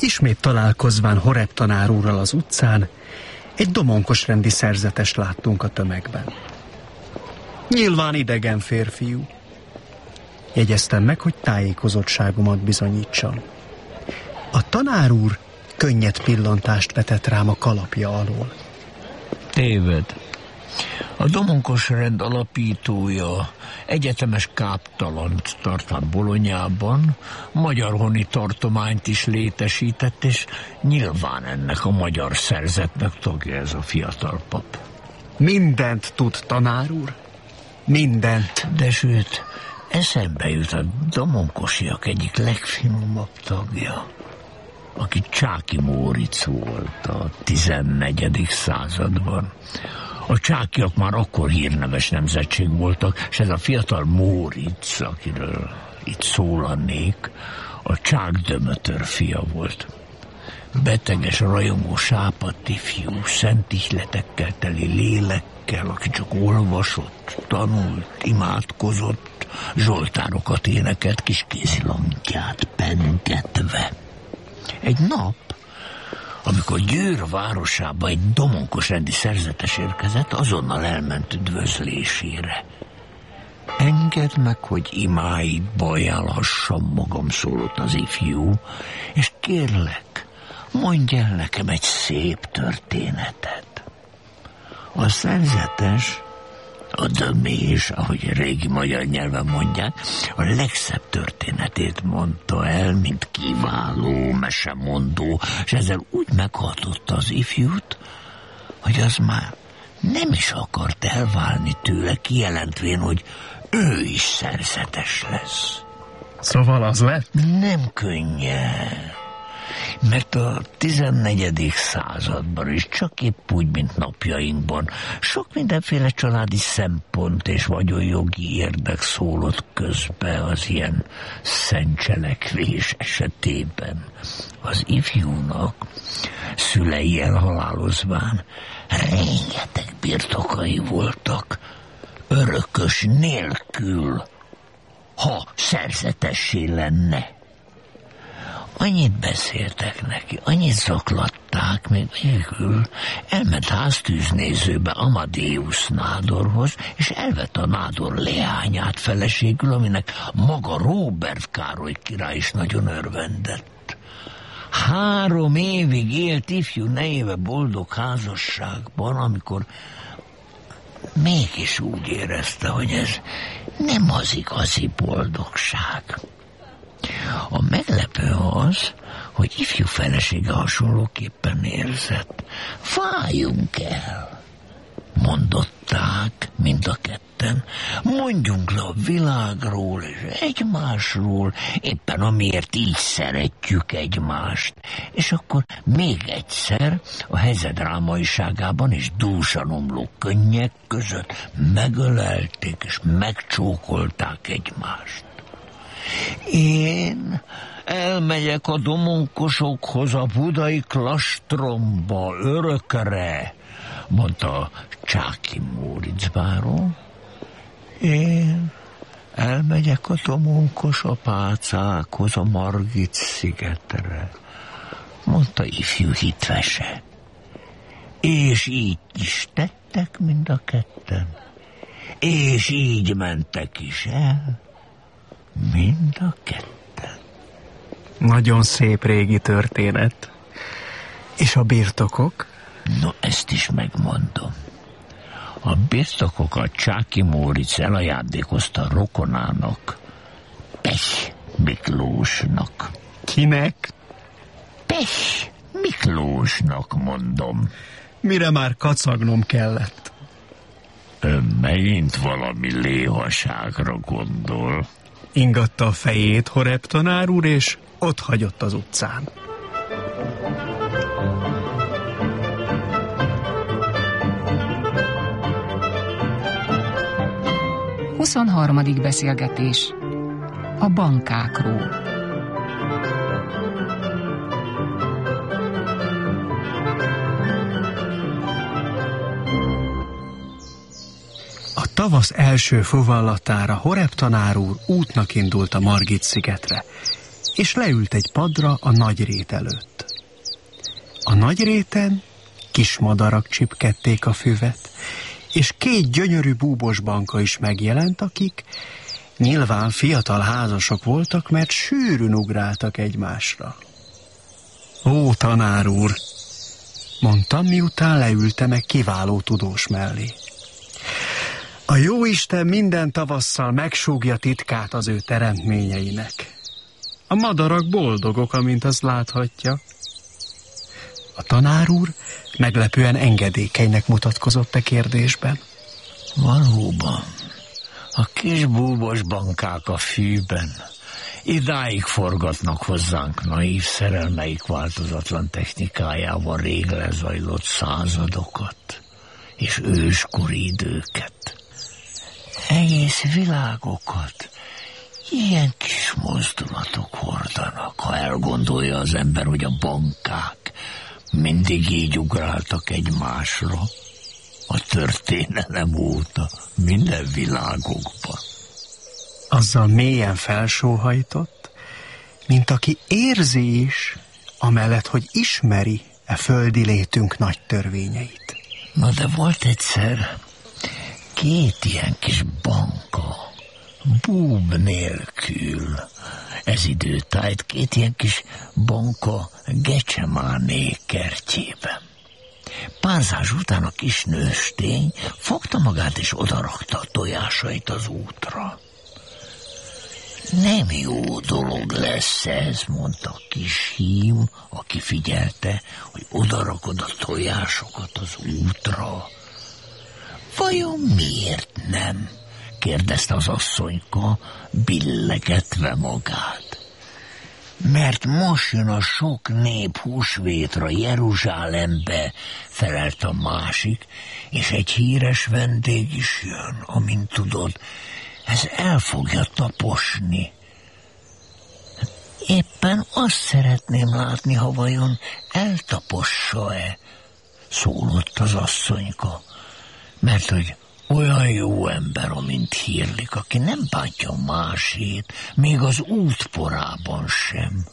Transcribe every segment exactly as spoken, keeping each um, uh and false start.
Ismét találkozván Horeb tanár úrral az utcán, egy domonkosrendi szerzetest láttunk a tömegben. Nyilván idegen férfiú. Jegyeztem meg, hogy tájékozottságomat bizonyítsam. A tanár úr könnyed pillantást vetett rám a kalapja alól. Téved. A domonkosrend alapítója egyetemes káptalant tart át Bolonyában, magyar honi tartományt is létesített, és nyilván ennek a magyar szerzetnek tagja ez a fiatal pap. Mindent tud, tanár úr? Mindent. De sőt, eszembe jut a domonkosiak egyik legfinomabb tagja, aki Csáky Móricz volt a tizennegyedik században. A csákyak már akkor hírneves nemzetség voltak, és ez a fiatal Móricz, akiről itt szólannék, a Csák Dömötör fia volt. Beteges, rajongó, sápadt ifjú, szent ihletekkel teli lélekkel, aki csak olvasott, tanult, imádkozott, zsoltárokat énekelt kis kézilangját pengetve. Egy nap, amikor Győr városába egy domonkosrendi szerzetes érkezett, azonnal elment üdvözlésére. Engedd meg, hogy imáidba ajánlhassam magam, szólott az ifjú, és kérlek, mondj el nekem egy szép történetet. A szerzetes, a dömés, ahogy régi magyar nyelven mondják, a legszebb történetét mondta el, mint kiváló mesemondó, és ezzel úgy meghatotta az ifjút, hogy az már nem is akart elválni tőle, kijelentvén, hogy ő is szerzetes lesz. Szóval az lett? Nem könnyen, mert a tizennegyedik században is csak épp úgy, mint napjainkban, sok mindenféle családi szempont és vagyonjogi érdek szólott közbe az ilyen szentcselekvés esetében. Az ifjúnak szülei elhalálozván rengeteg birtokai voltak, örökös nélkül, ha szerzetessé lenne. Annyit beszéltek neki, annyit zaklatták, még végül elment háztűznézőbe Amadeus nádorhoz, és elvette a nádor leányát feleségül, aminek maga Róbert Károly király is nagyon örvendett. Három évig élt ifjú nejébe boldog házasságban, amikor mégis úgy érezte, hogy ez nem az igazi boldogság. A meglepő az, hogy ifjú felesége hasonlóképpen érzett. Váljunk el, mondották mind a ketten. Mondjunk le a világról és egymásról, éppen amiért így szeretjük egymást. És akkor még egyszer a helyzet drámaiságában és dúsan omló könnyek között megölelték és megcsókolták egymást. Én elmegyek a domonkosokhoz a budai klastromba örökre, mondta Csáky Móricz báró. Én elmegyek a domonkos apácákhoz a Margit szigetre, mondta ifjú hitvese. És így is tettek mind a ketten, és így mentek is el. Mind a ketten. Nagyon szép régi történet. És a birtokok? No, ezt is megmondom. A birtokokat Csáky Móricz elajándékozta rokonának, Pech Miklósnak. Kinek? Pech Miklósnak, mondom. Mire már kacagnom kellett. Ön megint valami léhaságra gondol. Ingatta a fejét Horeb tanár úr, és ott hagyott az utcán. huszonharmadik beszélgetés. A bankákról. A tavasz első fuvallatára Horeb tanár úr útnak indult a Margit szigetre, és leült egy padra a nagy rét előtt. A nagy réten kis madarak csipkedték a füvet, és két gyönyörű búbos banka is megjelent, akik nyilván fiatal házasok voltak, mert sűrűn ugráltak egymásra. Ó, tanár úr, mondtam, miután leültem egy kiváló tudós mellé. A jóisten minden tavasszal megsúgja titkát az ő teremtményeinek. A madarak boldogok, amint azt láthatja. A tanár úr meglepően engedékenynek mutatkozott a kérdésben. Valóban, a kis búbos bankák a fűben idáig forgatnak hozzánk naív szerelmeik változatlan technikájával rég lezajlott századokat és őskori időket. Egész világokat ilyen kis mozdulatok hordanak, ha elgondolja az ember, hogy a bankák mindig így ugráltak egymásra a történelem óta minden világokban. Azzal mélyen felsóhajtott, mint aki érzi is, amellett, hogy ismeri e földi létünk nagy törvényeit. Na de volt egyszer két ilyen kis banka, búb nélkül. Ez időtájt két ilyen kis banka Gecsemáné kertjében. Párzás után a kis nőstény fogta magát és odarakta a tojásait az útra. Nem jó dolog lesz ez, mondta a kis hím, aki figyelte, hogy odarakod a tojásokat az útra. Vajon miért nem? Kérdezte az asszonyka, billegetve magát. Mert most jön a sok nép húsvétra Jeruzsálembe, felelt a másik, és egy híres vendég is jön, amint tudod, ez el fogja taposni. Éppen azt szeretném látni, ha vajon eltapossa-e, szólott az asszonyka, mert hogy olyan jó ember, amint hírlik, aki nem bántja másét, még az útporában sem.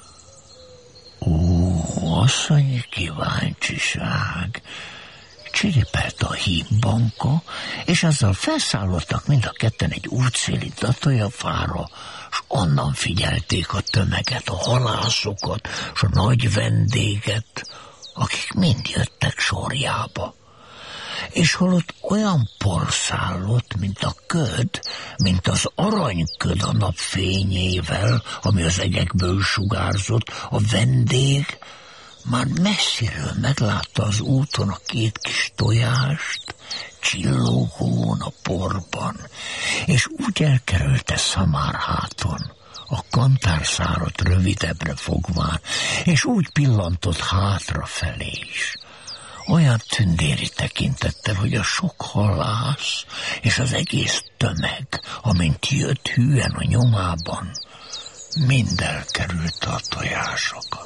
Ó, asszonyi kíváncsiság! Csiripelt a hímbanka, és azzal felszállottak mind a ketten egy útszéli datójafára, s onnan figyelték a tömeget, a halászokat, s a nagy vendéget, akik mind jöttek sorjába. És holott olyan porszállott, mint a köd, mint az aranyköd a nap fényével, ami az egekből sugárzott, a vendég már messziről meglátta az úton a két kis tojást, csillogón a porban, és úgy elkerülte Szamárháton, a kantárszárat rövidebbre fogván, és úgy pillantott hátrafelé is. Olyan tündéri tekintettel, hogy a sok halász és az egész tömeg, amint jött hűen a nyomában, mind elkerülte a tojásokat.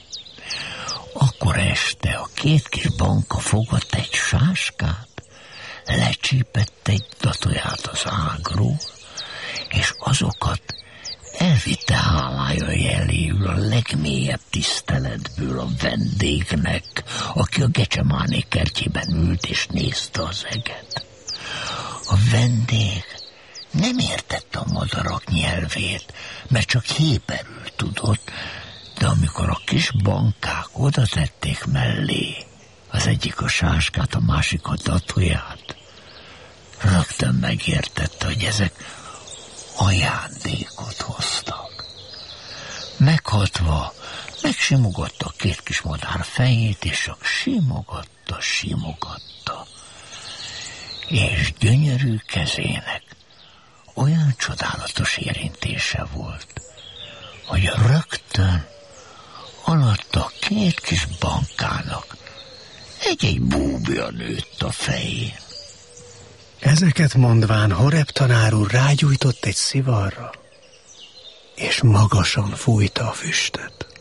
Akkor este a két kis banka fogott egy sáskát, lecsípett egy datóját az ágról, és azokat elvitte hálája jeléül a legmélyebb tiszteletből a vendégnek, aki a Gecsemáné kertjében ült és nézte az eget. A vendég nem értette a madarak nyelvét, mert csak héberül tudott, de amikor a kis bankák oda tették mellé, az egyik a sáskát, a másik a datóját, rögtön megértette, hogy ezek ajándékot hoztak. Meghatva, megsimogatta a két kis madár fejét, és csak simogatta, simogatta. És gyönyörű kezének olyan csodálatos érintése volt, hogy rögtön alatta a két kis bankának egy-egy búbja nőtt a fején. Ezeket mondván Horeb tanár úr rágyújtott egy szivarra, és magasan fújta a füstöt.